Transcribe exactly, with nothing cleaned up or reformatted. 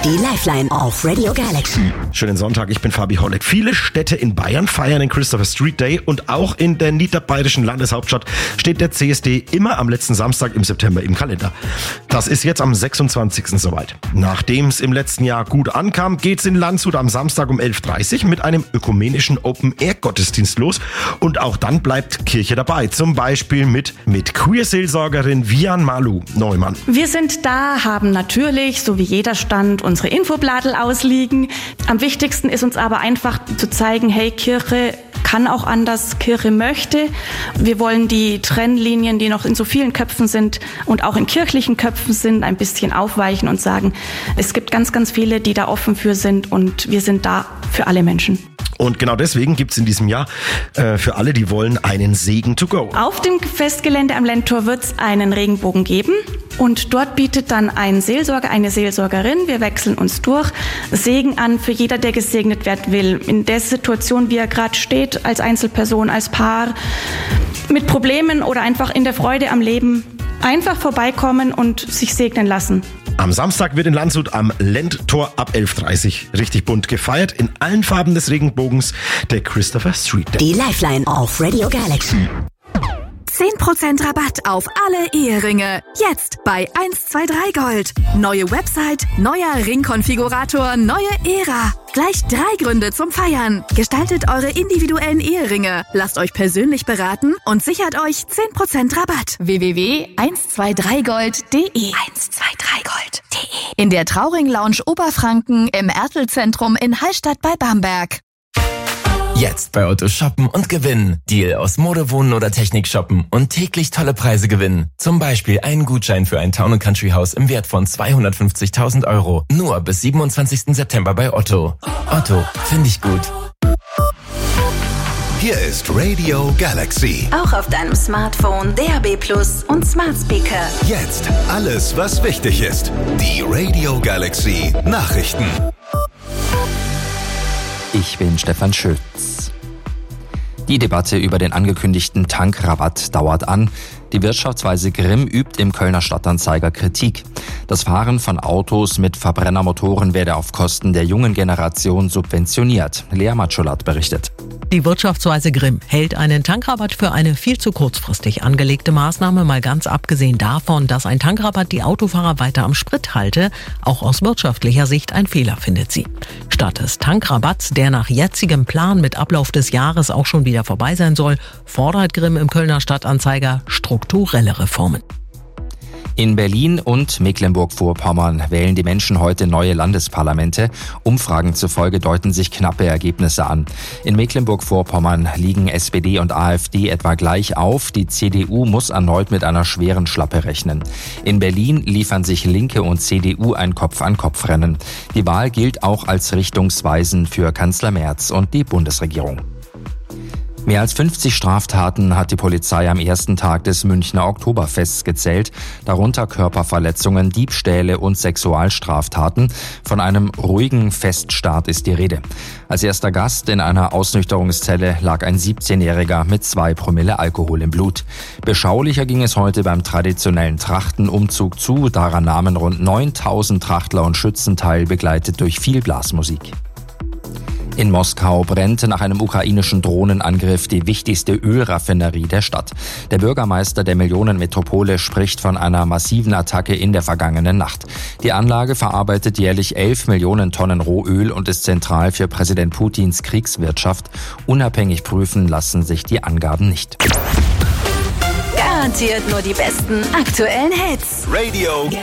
Die Lifeline auf Radio Galaxy. Schönen Sonntag, ich bin Fabi Holleck. Viele Städte in Bayern feiern den Christopher Street Day und auch in der niederbayerischen Landeshauptstadt steht der C S D immer am letzten Samstag im September im Kalender. Das ist jetzt am sechsundzwanzigsten soweit. Nachdem es im letzten Jahr gut ankam, geht's in Landshut am Samstag um elf Uhr dreißig mit einem ökumenischen Open-Air-Gottesdienst los und auch dann bleibt Kirche dabei. Zum Beispiel mit, mit Queer-Seelsorgerin Vian Malu Neumann. Wir sind da, haben natürlich, so wie jeder Stand, unsere Infobladel ausliegen. Am wichtigsten ist uns aber einfach zu zeigen, hey, Kirche kann auch anders, Kirche möchte. Wir wollen die Trennlinien, die noch in so vielen Köpfen sind und auch in kirchlichen Köpfen sind, ein bisschen aufweichen und sagen, es gibt ganz, ganz viele, die da offen für sind und wir sind da für alle Menschen. Und genau deswegen gibt's in diesem Jahr äh, für alle, die wollen, einen Segen to go. Auf dem Festgelände am Lendtor wird's einen Regenbogen geben und dort bietet dann ein Seelsorger, eine Seelsorgerin, wir wechseln uns durch, Segen an für jeder, der gesegnet werden will. In der Situation, wie er gerade steht, als Einzelperson, als Paar, mit Problemen oder einfach in der Freude am Leben, einfach vorbeikommen und sich segnen lassen. Am Samstag wird in Landshut am Lendtor ab elf Uhr dreißig richtig bunt gefeiert. In allen Farben des Regenbogens der Christopher Street Day. Die Lifeline auf Radio Galaxy. zehn Prozent Rabatt auf alle Eheringe. Jetzt bei eins zwei drei Gold. Neue Website, neuer Ringkonfigurator, neue Ära. Gleich drei Gründe zum Feiern. Gestaltet eure individuellen Eheringe. Lasst euch persönlich beraten und sichert euch zehn Prozent Rabatt. w w w punkt eins zwei drei gold punkt d e eins zwei drei gold punkt d e In der Trauring Lounge Oberfranken im Ertel-Zentrum in Hallstatt bei Bamberg. Jetzt bei Otto shoppen und gewinnen. Deal aus Mode, Wohnen oder Technik shoppen und täglich tolle Preise gewinnen. Zum Beispiel einen Gutschein für ein Town and Country Haus im Wert von zweihundertfünfzigtausend Euro. Nur bis siebenundzwanzigsten September bei Otto. Otto, finde ich gut. Hier ist Radio Galaxy. Auch auf deinem Smartphone, D A B Plus und Smart Speaker. Jetzt alles, was wichtig ist. Die Radio Galaxy Nachrichten. Ich bin Stefan Schütz. Die Debatte über den angekündigten Tankrabatt dauert an. Die Wirtschaftsweise Grimm übt im Kölner Stadtanzeiger Kritik. Das Fahren von Autos mit Verbrennermotoren werde auf Kosten der jungen Generation subventioniert. Lea Matscholat berichtet. Die Wirtschaftsweise Grimm hält einen Tankrabatt für eine viel zu kurzfristig angelegte Maßnahme, mal ganz abgesehen davon, dass ein Tankrabatt die Autofahrer weiter am Sprit halte. Auch aus wirtschaftlicher Sicht ein Fehler, findet sie. Statt des Tankrabatts, der nach jetzigem Plan mit Ablauf des Jahres auch schon wieder vorbei sein soll, fordert Grimm im Kölner Stadtanzeiger strukturelle Reformen. In Berlin und Mecklenburg-Vorpommern wählen die Menschen heute neue Landesparlamente. Umfragen zufolge deuten sich knappe Ergebnisse an. In Mecklenburg-Vorpommern liegen S P D und AfD etwa gleich auf. Die C D U muss erneut mit einer schweren Schlappe rechnen. In Berlin liefern sich Linke und C D U ein Kopf-an-Kopf-Rennen. Die Wahl gilt auch als richtungsweisend für Kanzler Merz und die Bundesregierung. Mehr als fünfzig Straftaten hat die Polizei am ersten Tag des Münchner Oktoberfests gezählt, darunter Körperverletzungen, Diebstähle und Sexualstraftaten. Von einem ruhigen Feststart ist die Rede. Als erster Gast in einer Ausnüchterungszelle lag ein siebzehnjähriger mit zwei Promille Alkohol im Blut. Beschaulicher ging es heute beim traditionellen Trachtenumzug zu. Daran nahmen rund neuntausend Trachtler und Schützen teil, begleitet durch viel Blasmusik. In Moskau brennt nach einem ukrainischen Drohnenangriff die wichtigste Ölraffinerie der Stadt. Der Bürgermeister der Millionenmetropole spricht von einer massiven Attacke in der vergangenen Nacht. Die Anlage verarbeitet jährlich elf Millionen Tonnen Rohöl und ist zentral für Präsident Putins Kriegswirtschaft. Unabhängig prüfen lassen sich die Angaben nicht. Garantiert nur die besten aktuellen Hits. Radio